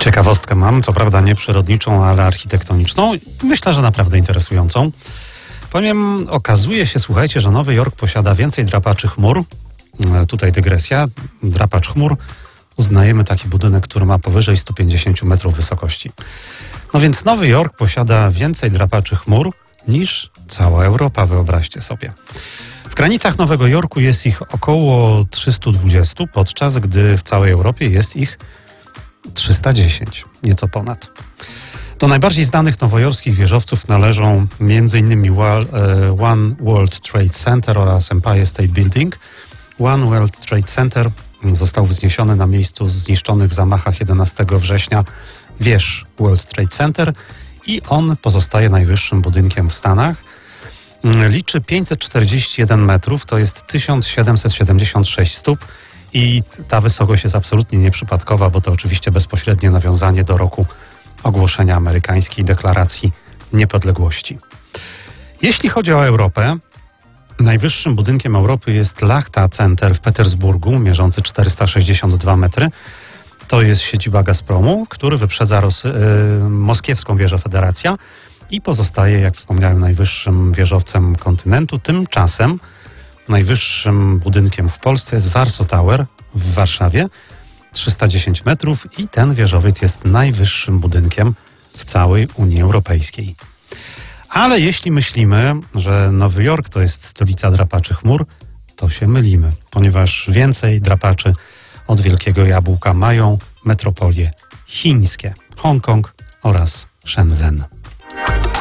Ciekawostkę mam, co prawda nie przyrodniczą, ale architektoniczną. Myślę, że naprawdę interesującą. Powiem, okazuje się, słuchajcie, że Nowy Jork posiada więcej drapaczy chmur. Tutaj dygresja. Drapacz chmur uznajemy taki budynek, który ma powyżej 150 metrów wysokości. No więc Nowy Jork posiada więcej drapaczy chmur niż cała Europa, wyobraźcie sobie. W granicach Nowego Jorku jest ich około 320, podczas gdy w całej Europie jest ich 310, nieco ponad. Do najbardziej znanych nowojorskich wieżowców należą m.in. One World Trade Center oraz Empire State Building. One World Trade Center został wzniesiony na miejscu zniszczonych w zamachach 11 września wież World Trade Center i on pozostaje najwyższym budynkiem w Stanach. Liczy 541 metrów, to jest 1776 stóp i ta wysokość jest absolutnie nieprzypadkowa, bo to oczywiście bezpośrednie nawiązanie do roku ogłoszenia amerykańskiej deklaracji niepodległości. Jeśli chodzi o Europę, najwyższym budynkiem Europy jest Lachta Center w Petersburgu, mierzący 462 metry. To jest siedziba Gazpromu, który wyprzedza moskiewską wieżę Federacja i pozostaje, jak wspomniałem, najwyższym wieżowcem kontynentu. Tymczasem najwyższym budynkiem w Polsce jest Warsaw Tower w Warszawie, 310 metrów i ten wieżowiec jest najwyższym budynkiem w całej Unii Europejskiej. Ale jeśli myślimy, że Nowy Jork to jest stolica drapaczy chmur, to się mylimy, ponieważ więcej drapaczy od Wielkiego Jabłka mają metropolie chińskie, Hongkong oraz Shenzhen.